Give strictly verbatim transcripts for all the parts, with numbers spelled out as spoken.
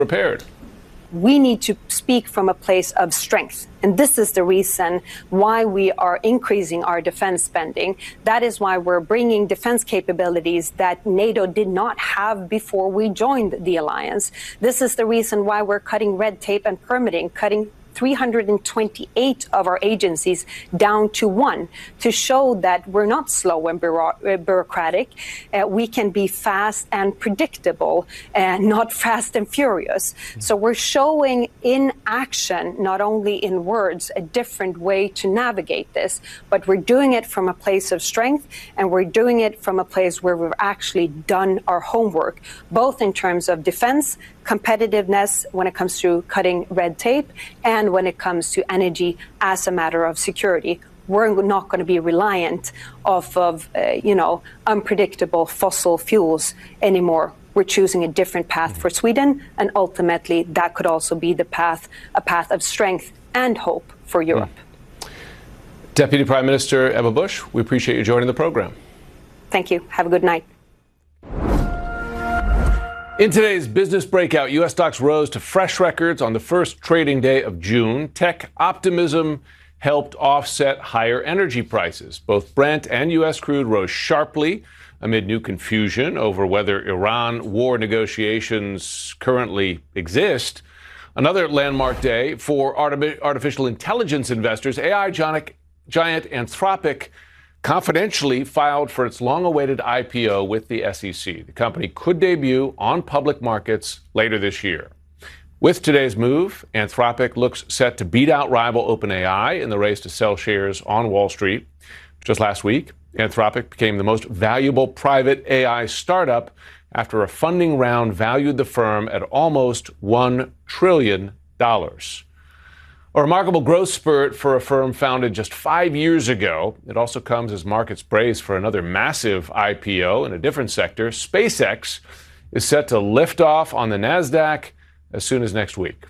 repaired. We need to speak from a place of strength. And this is the reason why we are increasing our defense spending. That is why we're bringing defense capabilities that NATO did not have before we joined the alliance. This is the reason why we're cutting red tape and permitting, cutting three hundred twenty-eight of our agencies down to one, to show that we're not slow and bureaucratic. Uh, we can be fast and predictable and not fast and furious. So we're showing in action, not only in words, a different way to navigate this, but we're doing it from a place of strength, and we're doing it from a place where we've actually done our homework, both in terms of defense, competitiveness when it comes to cutting red tape, and when it comes to energy as a matter of security. We're not going to be reliant off of, uh, you know, unpredictable fossil fuels anymore. We're choosing a different path for Sweden, and ultimately that could also be the path, a path of strength and hope for Europe. Mm. Deputy Prime Minister Ebba Busch, we appreciate you joining the program. Thank you. Have a good night. In today's business breakout, U S stocks rose to fresh records on the first trading day of June. Tech optimism helped offset higher energy prices. Both Brent and U S crude rose sharply amid new confusion over whether Iran war negotiations currently exist. Another landmark day for artificial intelligence investors. A I giant Anthropic confidentially filed for its long-awaited I P O with the S E C. The company could debut on public markets later this year. With today's move, Anthropic looks set to beat out rival OpenAI in the race to sell shares on Wall Street. Just last week, Anthropic became the most valuable private A I startup after a funding round valued the firm at almost one trillion dollars. A remarkable growth spurt for a firm founded just five years ago. It also comes as markets brace for another massive I P O in a different sector. SpaceX is set to lift off on the NASDAQ as soon as next week.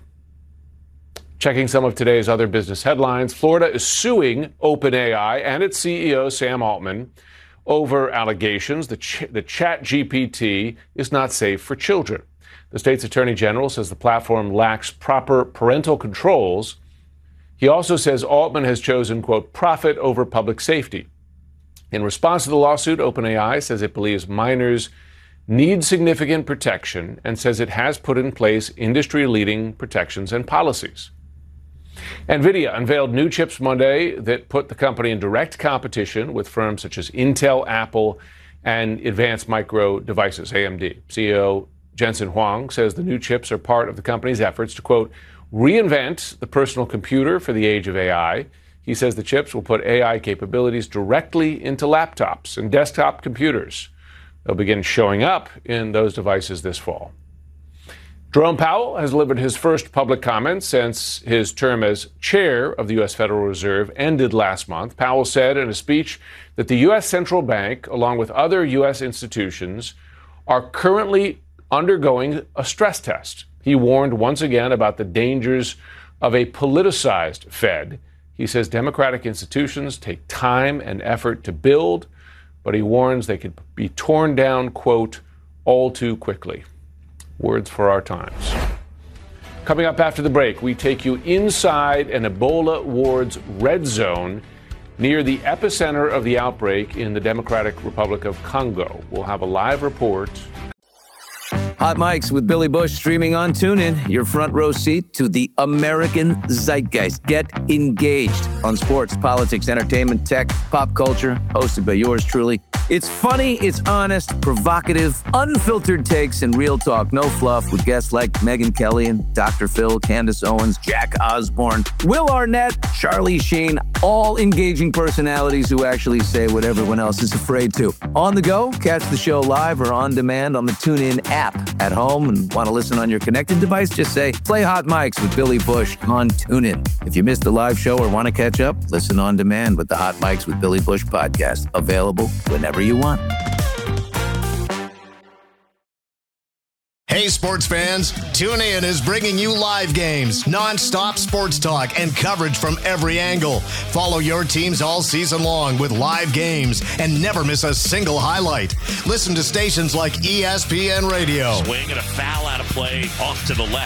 Checking some of today's other business headlines, Florida is suing OpenAI and its C E O, Sam Altman, over allegations that ch- the ChatGPT is not safe for children. The state's attorney general says the platform lacks proper parental controls. He also says Altman has chosen, quote, profit over public safety. In response to the lawsuit, OpenAI says it believes minors need significant protection and says it has put in place industry-leading protections and policies. NVIDIA unveiled new chips Monday that put the company in direct competition with firms such as Intel, Apple, and Advanced Micro Devices, A M D. C E O Jensen Huang says the new chips are part of the company's efforts to, quote, reinvent the personal computer for the age of A I. He says the chips will put A I capabilities directly into laptops and desktop computers. They'll begin showing up in those devices this fall. Jerome Powell has delivered his first public comment since his term as chair of the U S Federal Reserve ended last month. Powell said in a speech that the U S Central Bank, along with other U S institutions, are currently undergoing a stress test. He warned once again about the dangers of a politicized Fed. He says democratic institutions take time and effort to build, but he warns they could be torn down, quote, all too quickly. Words for our times. Coming up after the break, we take you inside an Ebola ward's red zone near the epicenter of the outbreak in the Democratic Republic of Congo. We'll have a live report. Hot Mics with Billy Busch streaming on TuneIn. Your front row seat to the American zeitgeist. Get engaged on sports, politics, entertainment, tech, pop culture. Hosted by yours truly. It's funny, it's honest, provocative, unfiltered takes, and real talk. No fluff with guests like Megyn Kelly and Doctor Phil, Candace Owens, Jack Osborne, Will Arnett, Charlie Sheen. All engaging personalities who actually say what everyone else is afraid to. On the go, catch the show live or on demand on the TuneIn app. At home and want to listen on your connected device, just say, play Hot Mics with Billy Busch on TuneIn. If you missed the live show or want to catch up, listen on demand with the Hot Mics with Billy Busch podcast. Available whenever you want. Hey, sports fans, TuneIn is bringing you live games, non-stop sports talk, and coverage from every angle. Follow your teams all season long with live games and never miss a single highlight. Listen to stations like E S P N Radio. Swing and a foul out of play off to the left.